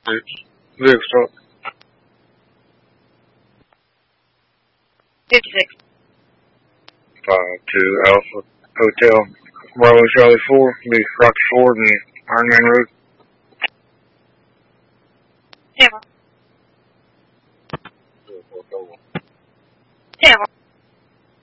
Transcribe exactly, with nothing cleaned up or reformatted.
Vehicle stop. fifty-six. five two Alpha Hotel. Bravo Charlie four. Be Rocky Ford and Iron Man Road. Tampa. Tampa.